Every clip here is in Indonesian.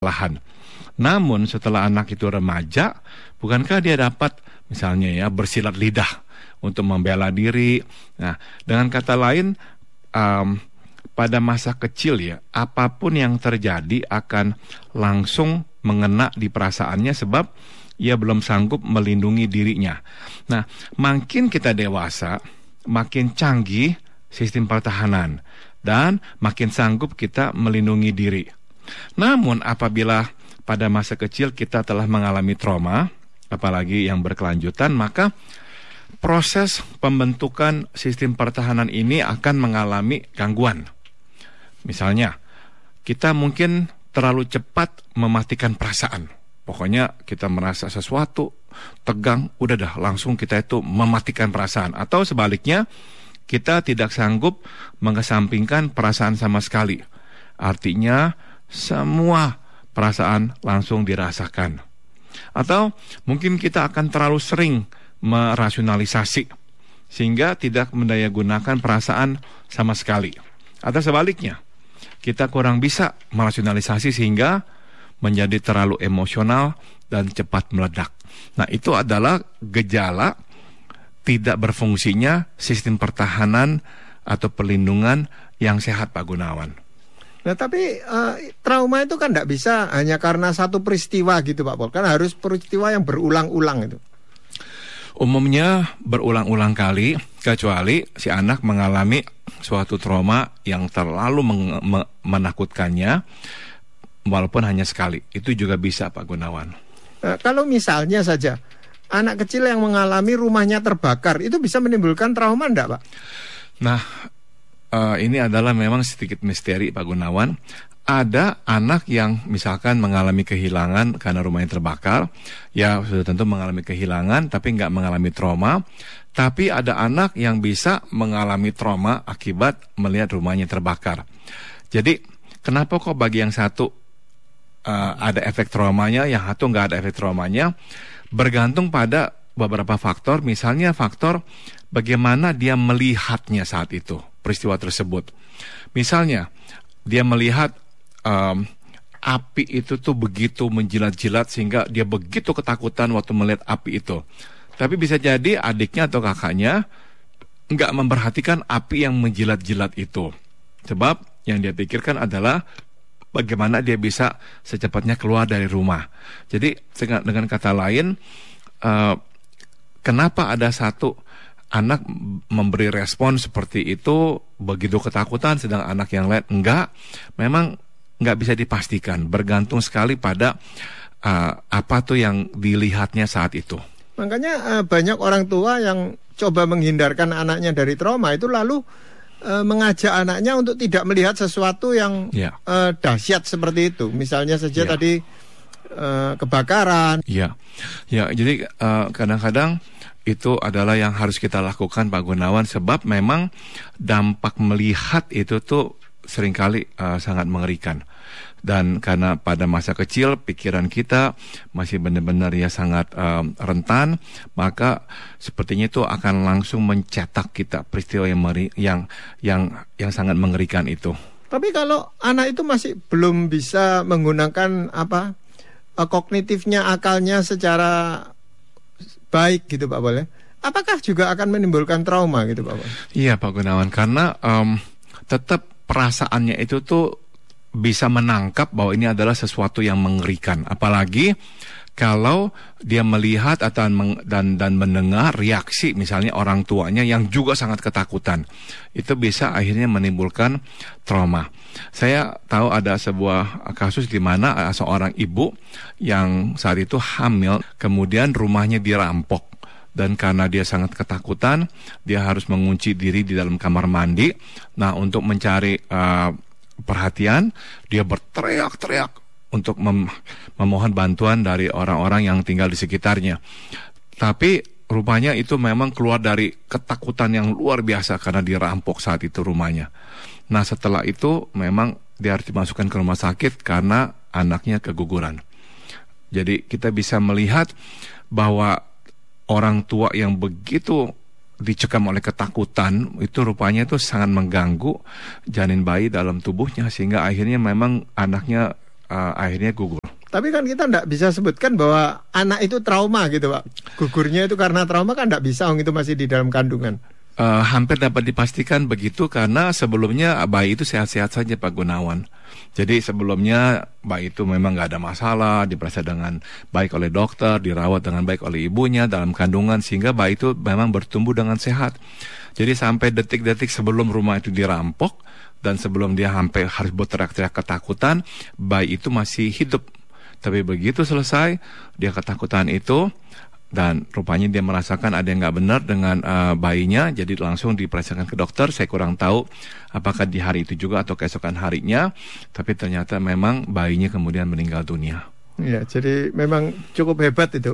kesalahan. Namun setelah anak itu remaja, bukankah dia dapat misalnya ya bersilat lidah untuk membela diri. Nah, dengan kata lain, pada masa kecil ya, apapun yang terjadi akan langsung mengena di perasaannya sebab ia belum sanggup melindungi dirinya. Nah, makin kita dewasa, makin canggih sistem pertahanan dan makin sanggup kita melindungi diri. Namun apabila pada masa kecil kita telah mengalami trauma, apalagi yang berkelanjutan, maka proses pembentukan sistem pertahanan ini akan mengalami gangguan. Misalnya, kita mungkin terlalu cepat mematikan perasaan. Pokoknya kita merasa sesuatu, tegang, udah dah langsung kita itu mematikan perasaan. Atau sebaliknya, kita tidak sanggup mengesampingkan perasaan sama sekali. Artinya, semua perasaan langsung dirasakan. Atau mungkin kita akan terlalu sering merasionalisasi sehingga tidak mendayagunakan perasaan sama sekali. Atau sebaliknya, kita kurang bisa merasionalisasi sehingga menjadi terlalu emosional dan cepat meledak. Nah, itu adalah gejala tidak berfungsinya sistem pertahanan atau perlindungan yang sehat, Pak Gunawan. Nah, tapi trauma itu kan tidak bisa hanya karena satu peristiwa gitu, Pak Pol. Kan harus peristiwa yang berulang-ulang itu. Umumnya berulang-ulang kali, kecuali si anak mengalami suatu trauma yang terlalu menakutkannya, walaupun hanya sekali. Itu juga bisa, Pak Gunawan. Kalau misalnya saja anak kecil yang mengalami rumahnya terbakar, itu bisa menimbulkan trauma enggak, Pak? Nah, ini adalah memang sedikit misteri, Pak Gunawan. Ada anak yang misalkan mengalami kehilangan karena rumahnya terbakar, ya sudah tentu mengalami kehilangan tapi nggak mengalami trauma. Tapi ada anak yang bisa mengalami trauma akibat melihat rumahnya terbakar. Jadi kenapa kok bagi yang satu ada efek traumanya, yang satu nggak ada efek traumanya? Bergantung pada beberapa faktor, misalnya faktor bagaimana dia melihatnya saat itu, peristiwa tersebut. Misalnya, dia melihat api itu tuh begitu menjilat-jilat sehingga dia begitu ketakutan waktu melihat api itu. Tapi bisa jadi adiknya atau kakaknya nggak memperhatikan api yang menjilat-jilat itu. Sebab yang dia pikirkan adalah bagaimana dia bisa secepatnya keluar dari rumah. Jadi dengan kata lain, kenapa ada satu anak memberi respon seperti itu begitu ketakutan, sedang anak yang lain enggak, memang nggak bisa dipastikan, bergantung sekali pada apa tuh yang dilihatnya saat itu. Makanya banyak orang tua yang coba menghindarkan anaknya dari trauma itu lalu mengajak anaknya untuk tidak melihat sesuatu yang dahsyat seperti itu. Misalnya saja tadi kebakaran. Ya, jadi kadang-kadang itu adalah yang harus kita lakukan, Pak Gunawan, sebab memang dampak melihat itu tuh seringkali sangat mengerikan. Dan karena pada masa kecil pikiran kita masih benar-benar ya sangat rentan, maka sepertinya itu akan langsung mencetak kita peristiwa yang sangat mengerikan itu. Tapi kalau anak itu masih belum bisa menggunakan kognitifnya, akalnya secara baik gitu, Pak Boleh, apakah juga akan menimbulkan trauma gitu, Pak Boleh? Iya, Pak Gunawan, karena tetap perasaannya itu tuh bisa menangkap bahwa ini adalah sesuatu yang mengerikan. Apalagi kalau dia melihat atau dan mendengar reaksi misalnya orang tuanya yang juga sangat ketakutan. Itu bisa akhirnya menimbulkan trauma. Saya tahu ada sebuah kasus di mana seorang ibu yang saat itu hamil, kemudian rumahnya dirampok. Dan karena dia sangat ketakutan, dia harus mengunci diri di dalam kamar mandi. Nah, untuk mencari perhatian, dia berteriak-teriak untuk memohon bantuan dari orang-orang yang tinggal di sekitarnya. Tapi rupanya itu memang keluar dari ketakutan yang luar biasa karena dirampok saat itu rumahnya. Nah, setelah itu memang dia harus dimasukkan ke rumah sakit karena anaknya keguguran. Jadi kita bisa melihat bahwa orang tua yang begitu dicekam oleh ketakutan itu rupanya itu sangat mengganggu janin bayi dalam tubuhnya, sehingga akhirnya memang anaknya akhirnya gugur. Tapi kan kita tidak bisa sebutkan bahwa anak itu trauma gitu Pak. Gugurnya itu karena trauma kan tidak bisa, itu masih di dalam kandungan. Hampir dapat dipastikan begitu karena sebelumnya bayi itu sehat-sehat saja Pak Gunawan. Jadi sebelumnya bayi itu memang nggak ada masalah, diperiksa dengan baik oleh dokter, dirawat dengan baik oleh ibunya dalam kandungan sehingga bayi itu memang bertumbuh dengan sehat. Jadi sampai detik-detik sebelum rumah itu dirampok dan sebelum dia sampai harus berteriak-teriak ketakutan, bayi itu masih hidup. Tapi begitu selesai, dia ketakutan itu dan rupanya dia merasakan ada yang nggak benar dengan bayinya, jadi langsung diperiksakan ke dokter. Saya kurang tahu apakah di hari itu juga atau keesokan harinya, tapi ternyata memang bayinya kemudian meninggal dunia. Ya, jadi memang cukup hebat itu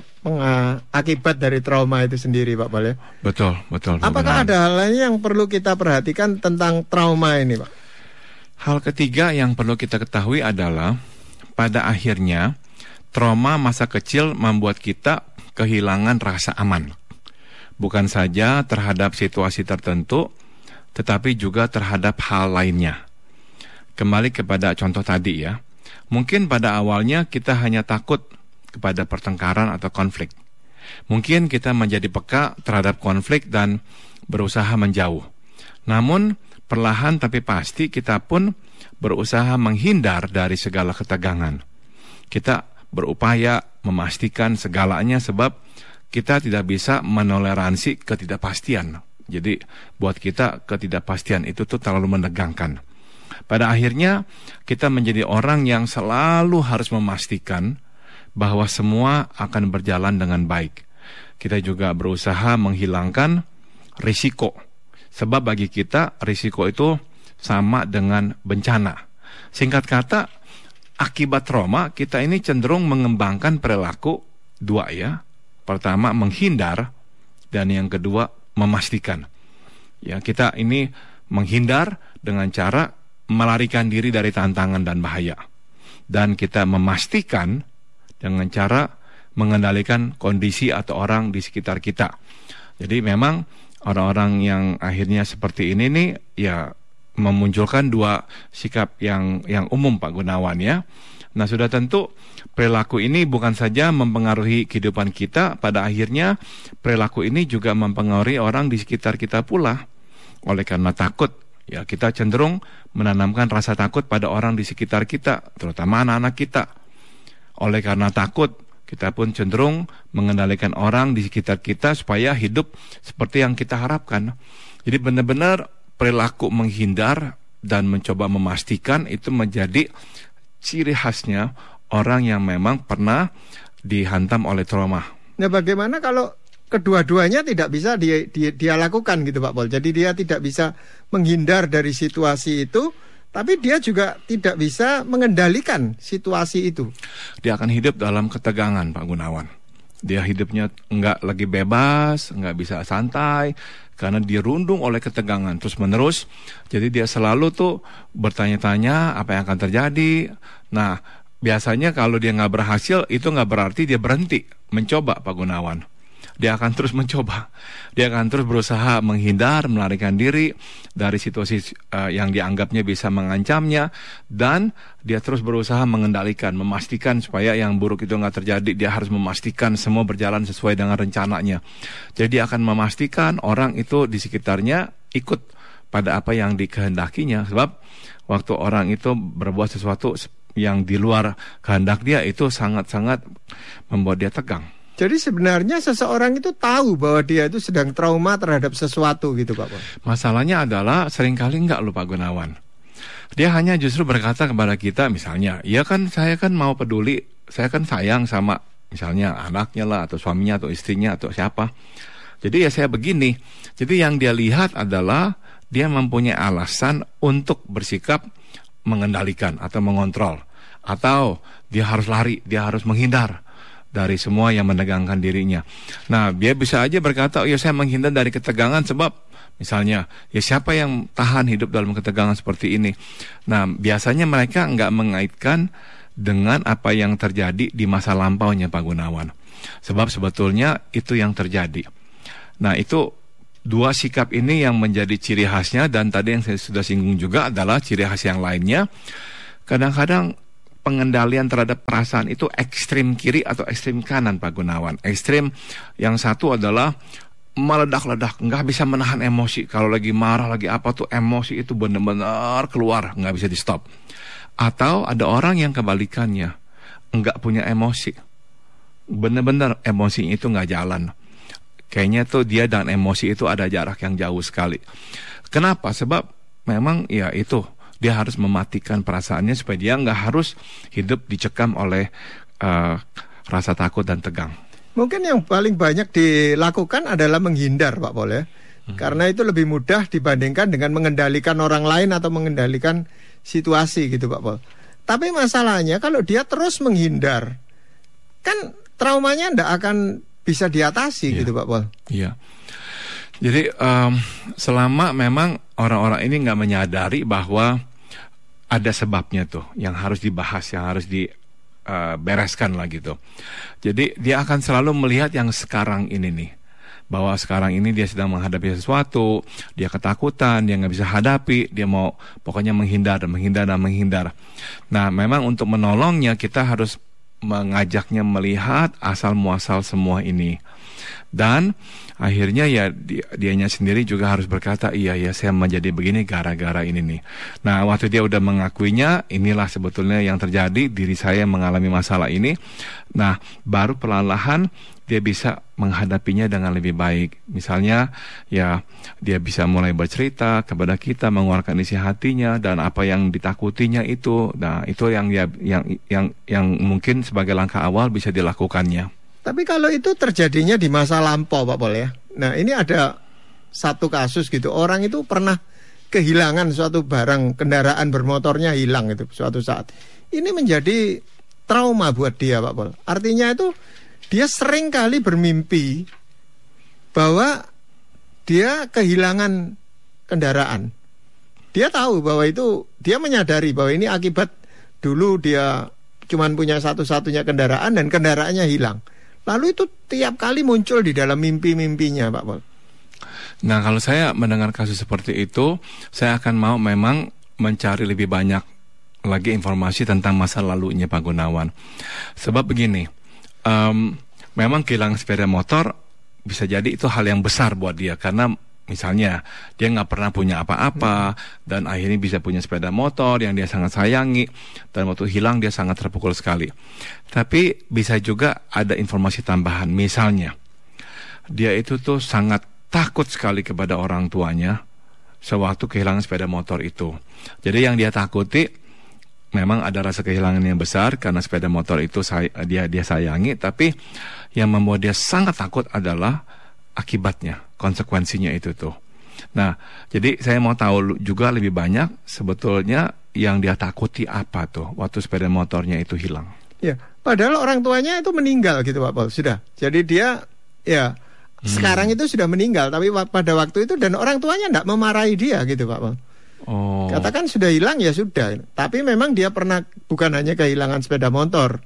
akibat dari trauma itu sendiri Pak Pol ya. Betul. Apakah ada hal lain yang perlu kita perhatikan tentang trauma ini Pak? Hal ketiga yang perlu kita ketahui adalah pada akhirnya trauma masa kecil membuat kita kehilangan rasa aman. Bukan saja terhadap situasi tertentu, tetapi juga terhadap hal lainnya. Kembali kepada contoh tadi ya. Mungkin pada awalnya kita hanya takut kepada pertengkaran atau konflik. Mungkin kita menjadi peka terhadap konflik dan berusaha menjauh. Namun perlahan tapi pasti kita pun berusaha menghindar dari segala ketegangan. Kita berupaya memastikan segalanya sebab kita tidak bisa menoleransi ketidakpastian. Jadi buat kita ketidakpastian itu tuh terlalu menegangkan. Pada akhirnya kita menjadi orang yang selalu harus memastikan bahwa semua akan berjalan dengan baik. Kita juga berusaha menghilangkan risiko. Sebab bagi kita risiko itu sama dengan bencana. Singkat kata, akibat trauma kita ini cenderung mengembangkan perilaku dua ya. Pertama menghindar dan yang kedua memastikan. Ya, kita ini menghindar dengan cara melarikan diri dari tantangan dan bahaya. Dan kita memastikan dengan cara mengendalikan kondisi atau orang di sekitar kita. Jadi memang orang-orang yang akhirnya seperti ini nih ya memunculkan dua sikap yang umum Pak Gunawan ya. Nah sudah tentu perilaku ini bukan saja mempengaruhi kehidupan kita, pada akhirnya perilaku ini juga mempengaruhi orang di sekitar kita pula. Oleh karena takut, ya kita cenderung menanamkan rasa takut pada orang di sekitar kita, terutama anak-anak kita. Oleh karena takut, kita pun cenderung mengendalikan orang di sekitar kita supaya hidup seperti yang kita harapkan. Jadi benar-benar perilaku menghindar dan mencoba memastikan itu menjadi ciri khasnya orang yang memang pernah dihantam oleh trauma. Nah bagaimana kalau kedua-duanya tidak bisa dia lakukan gitu Pak Pol. Jadi dia tidak bisa menghindar dari situasi itu, tapi dia juga tidak bisa mengendalikan situasi itu. Dia akan hidup dalam ketegangan Pak Gunawan. Dia hidupnya enggak lagi bebas, enggak bisa santai, karena dirundung oleh ketegangan terus menerus. Jadi dia selalu tuh bertanya-tanya apa yang akan terjadi. Nah biasanya kalau dia nggak berhasil itu nggak berarti dia berhenti mencoba Pak Gunawan. Dia akan terus mencoba. Dia akan terus berusaha menghindar, melarikan diri dari situasi yang dianggapnya bisa mengancamnya. Dan dia terus berusaha mengendalikan, memastikan supaya yang buruk itu nggak terjadi. Dia harus memastikan semua berjalan sesuai dengan rencananya. Jadi dia akan memastikan orang itu di sekitarnya ikut pada apa yang dikehendakinya. Sebab waktu orang itu berbuat sesuatu yang di luar kehendak dia, itu sangat-sangat membuat dia tegang. Jadi sebenarnya seseorang itu tahu bahwa dia itu sedang trauma terhadap sesuatu gitu Pak Pol. Masalahnya adalah seringkali enggak loh Pak Gunawan. Dia hanya justru berkata kepada kita misalnya, ya kan saya kan mau peduli, saya kan sayang sama misalnya anaknya lah atau suaminya atau istrinya atau siapa. Jadi ya saya begini. Jadi yang dia lihat adalah dia mempunyai alasan untuk bersikap mengendalikan atau mengontrol. Atau dia harus lari, dia harus menghindar dari semua yang menegangkan dirinya. Nah, dia bisa aja berkata, oh ya saya menghindar dari ketegangan sebab misalnya, ya siapa yang tahan hidup dalam ketegangan seperti ini. Nah, biasanya mereka nggak mengaitkan dengan apa yang terjadi di masa lampaunya Pak Gunawan. Sebab sebetulnya itu yang terjadi. Nah, itu dua sikap ini yang menjadi ciri khasnya, dan tadi yang saya sudah singgung juga adalah ciri khas yang lainnya. Kadang-kadang pengendalian terhadap perasaan itu ekstrim kiri atau ekstrim kanan, Pak Gunawan. Ekstrim yang satu adalah meledak-ledak, nggak bisa menahan emosi. Kalau lagi marah, lagi apa tuh emosi itu benar-benar keluar, nggak bisa di stop. Atau ada orang yang kebalikannya, nggak punya emosi, benar-benar emosinya itu nggak jalan. Kayaknya tuh dia dan emosi itu ada jarak yang jauh sekali. Kenapa? Sebab memang ya itu, dia harus mematikan perasaannya supaya dia nggak harus hidup dicekam oleh rasa takut dan tegang. Mungkin yang paling banyak dilakukan adalah menghindar, Pak Pol ya. Karena itu lebih mudah dibandingkan dengan mengendalikan orang lain atau mengendalikan situasi gitu, Pak Pol. Tapi masalahnya kalau dia terus menghindar, kan traumanya ndak akan bisa diatasi gitu, Pak Pol. Iya. Jadi selama memang orang-orang ini nggak menyadari bahwa ada sebabnya tuh yang harus dibahas, yang harus dibereskan lah gitu. Jadi dia akan selalu melihat yang sekarang ini nih, bahwa sekarang ini dia sedang menghadapi sesuatu, dia ketakutan, dia nggak bisa hadapi, dia mau pokoknya menghindar dan menghindar dan menghindar. Nah, memang untuk menolongnya kita harus mengajaknya melihat asal muasal semua ini. Dan akhirnya ya dianya sendiri juga harus berkata, iya ya saya menjadi begini gara-gara ini nih. Nah, waktu dia udah mengakuinya, inilah sebetulnya yang terjadi, diri saya mengalami masalah ini. Nah, baru perlahan-lahan dia bisa menghadapinya dengan lebih baik. Misalnya ya dia bisa mulai bercerita kepada kita, mengeluarkan isi hatinya dan apa yang ditakutinya itu. Nah, itu yang mungkin sebagai langkah awal bisa dilakukannya. Tapi kalau itu terjadinya di masa lampau, Pak Pol ya. Nah, ini ada satu kasus gitu. Orang itu pernah kehilangan suatu barang, kendaraan bermotornya hilang itu suatu saat. Ini menjadi trauma buat dia, Pak Pol. Artinya itu dia sering kali bermimpi bahwa dia kehilangan kendaraan. Dia tahu bahwa itu, dia menyadari bahwa ini akibat dulu dia cuman punya satu-satunya kendaraan dan kendaraannya hilang. Lalu itu tiap kali muncul di dalam mimpi-mimpinya, Pak Pol. Nah, kalau saya mendengar kasus seperti itu, saya akan mau memang mencari lebih banyak lagi informasi tentang masa lalunya Pak Gunawan. Sebab begini, memang kehilangan sepeda motor bisa jadi itu hal yang besar buat dia, karena misalnya dia nggak pernah punya apa-apa dan akhirnya bisa punya sepeda motor yang dia sangat sayangi, dan waktu hilang dia sangat terpukul sekali. Tapi bisa juga ada informasi tambahan, misalnya dia itu tuh sangat takut sekali kepada orang tuanya sewaktu kehilangan sepeda motor itu. Jadi yang dia takuti memang ada rasa kehilangan yang besar karena sepeda motor itu dia sayangi, tapi yang membuat dia sangat takut adalah akibatnya, konsekuensinya itu tuh. Nah, jadi saya mau tahu juga lebih banyak sebetulnya yang dia takuti apa tuh waktu sepeda motornya itu hilang. Ya, padahal orang tuanya itu meninggal gitu, Pak Pol. Sudah. Jadi dia ya sekarang itu sudah meninggal, tapi pada waktu itu dan orang tuanya enggak memarahi dia gitu, Pak Pol. Oh. Katakan sudah hilang ya sudah. Tapi memang dia pernah bukan hanya kehilangan sepeda motor.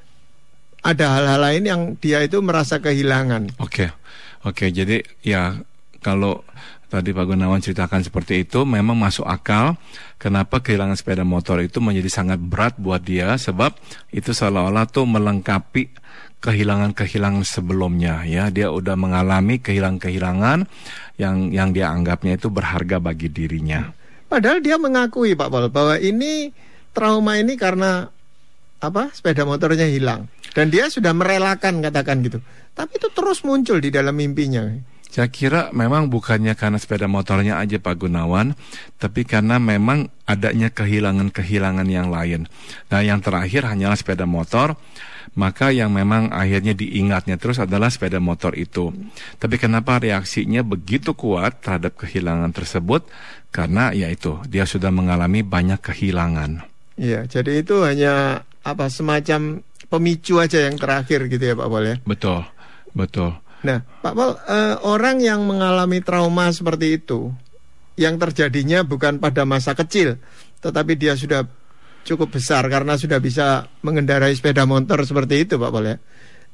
Ada hal-hal lain yang dia itu merasa kehilangan. Oke, jadi ya kalau tadi Pak Gunawan ceritakan seperti itu, memang masuk akal kenapa kehilangan sepeda motor itu menjadi sangat berat buat dia, sebab itu seolah-olah tuh melengkapi kehilangan-kehilangan sebelumnya ya. Dia udah mengalami kehilangan-kehilangan yang dia anggapnya itu berharga bagi dirinya. Padahal dia mengakui, Pak Pol, bahwa ini trauma ini karena sepeda motornya hilang. Dan dia sudah merelakan, katakan gitu. Tapi itu terus muncul di dalam mimpinya. Saya kira memang bukannya karena sepeda motornya aja Pak Gunawan, tapi karena memang adanya kehilangan-kehilangan yang lain. Nah, yang terakhir hanyalah sepeda motor, maka yang memang akhirnya diingatnya terus adalah sepeda motor itu. Tapi kenapa reaksinya begitu kuat terhadap kehilangan tersebut? Karena yaitu dia sudah mengalami banyak kehilangan. Iya, jadi itu hanya semacam pemicu aja yang terakhir gitu ya Pak Pol ya. Betul. Nah, Pak Pol, orang yang mengalami trauma seperti itu, yang terjadinya bukan pada masa kecil, tetapi dia sudah cukup besar karena sudah bisa mengendarai sepeda motor seperti itu, Pak Pol ya.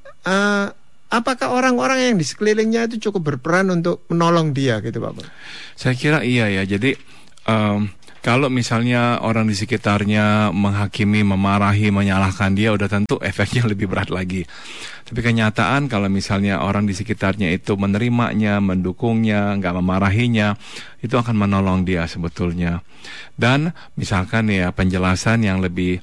Apakah orang-orang yang di sekelilingnya itu cukup berperan untuk menolong dia gitu, Pak Pol? Saya kira iya ya. Jadi Kalau misalnya orang di sekitarnya menghakimi, memarahi, menyalahkan dia, udah tentu efeknya lebih berat lagi. Tapi kenyataan kalau misalnya orang di sekitarnya itu menerimanya, mendukungnya, nggak memarahinya, itu akan menolong dia sebetulnya. Dan misalkan ya penjelasan yang lebih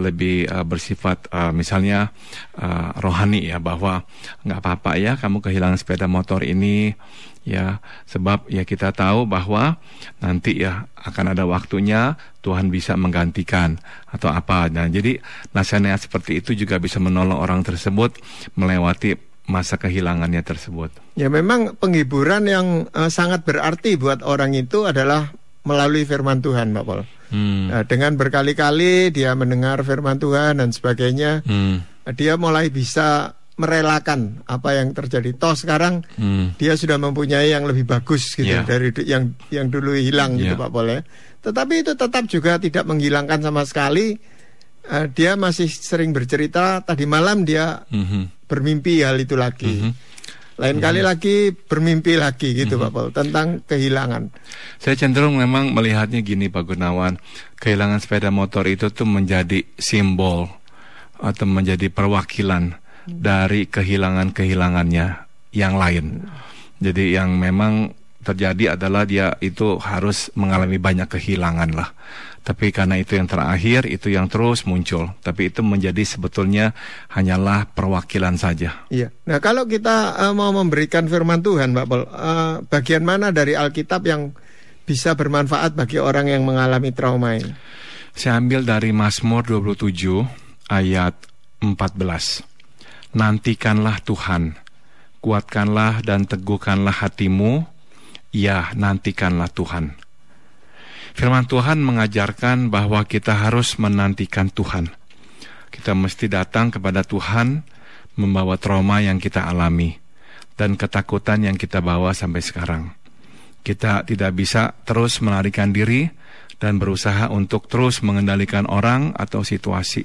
bersifat misalnya rohani ya, bahwa nggak apa-apa ya kamu kehilangan sepeda motor ini. Ya, sebab ya kita tahu bahwa nanti ya akan ada waktunya Tuhan bisa menggantikan atau apa. Nah, jadi nasihat seperti itu juga bisa menolong orang tersebut melewati masa kehilangannya tersebut. Ya, memang penghiburan yang sangat berarti buat orang itu adalah melalui firman Tuhan, Pak Paul. Nah, dengan berkali-kali dia mendengar firman Tuhan dan sebagainya, dia mulai bisa merelakan apa yang terjadi. Toh sekarang dia sudah mempunyai yang lebih bagus gitu dari yang dulu hilang gitu, Pak Paul ya. Tetapi itu tetap juga tidak menghilangkan sama sekali. Dia masih sering bercerita, tadi malam dia bermimpi hal itu lagi. Lain kali lagi bermimpi lagi gitu, Pak Paul, tentang kehilangan. Saya cenderung memang melihatnya gini, Pak Gunawan. Kehilangan sepeda motor itu tuh menjadi simbol atau menjadi perwakilan dari kehilangan-kehilangannya yang lain. Jadi yang memang terjadi adalah dia itu harus mengalami banyak kehilangan lah. Tapi karena itu yang terakhir, itu yang terus muncul. Tapi itu menjadi sebetulnya hanyalah perwakilan saja. Iya. Nah, kalau kita mau memberikan firman Tuhan, Pak Paul, bagian mana dari Alkitab yang bisa bermanfaat bagi orang yang mengalami trauma ini? Saya ambil dari Mazmur 27 ayat 14. Nantikanlah Tuhan, kuatkanlah dan teguhkanlah hatimu, ya nantikanlah Tuhan. Firman Tuhan mengajarkan bahwa kita harus menantikan Tuhan. Kita mesti datang kepada Tuhan, membawa trauma yang kita alami, dan ketakutan yang kita bawa sampai sekarang. Kita tidak bisa terus melarikan diri, dan berusaha untuk terus mengendalikan orang atau situasi.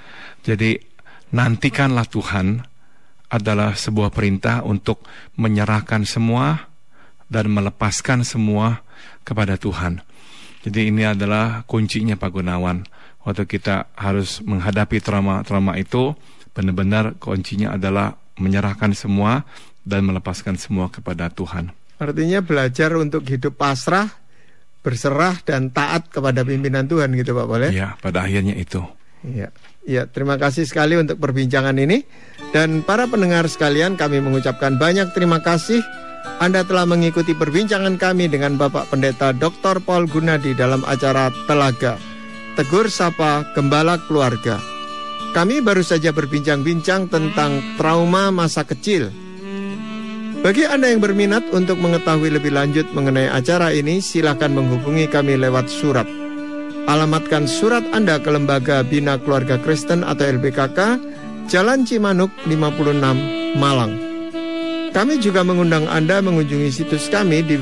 Jadi, nantikanlah Tuhan adalah sebuah perintah untuk menyerahkan semua dan melepaskan semua kepada Tuhan. Jadi ini adalah kuncinya, Pak Gunawan. Waktu kita harus menghadapi trauma itu, benar-benar kuncinya adalah menyerahkan semua dan melepaskan semua kepada Tuhan. Artinya belajar untuk hidup pasrah, berserah dan taat kepada pimpinan Tuhan gitu, Pak Paul ya? Iya, pada akhirnya itu. Iya. Ya, terima kasih sekali untuk perbincangan ini. Dan para pendengar sekalian, kami mengucapkan banyak terima kasih. Anda telah mengikuti perbincangan kami dengan Bapak Pendeta Dr. Paul Gunadi dalam acara Telaga, Tegur Sapa Gembala Keluarga. Kami baru saja berbincang-bincang tentang trauma masa kecil. Bagi Anda yang berminat untuk mengetahui lebih lanjut mengenai acara ini, silakan menghubungi kami lewat surat. Alamatkan surat Anda ke Lembaga Bina Keluarga Kristen atau LBKK, Jalan Cimanuk 56, Malang. Kami juga mengundang Anda mengunjungi situs kami di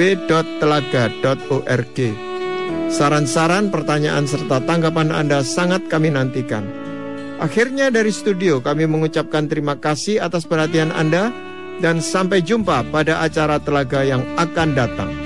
www.telaga.org. Saran-saran, pertanyaan, serta tanggapan Anda sangat kami nantikan. Akhirnya dari studio kami mengucapkan terima kasih atas perhatian Anda dan sampai jumpa pada acara Telaga yang akan datang.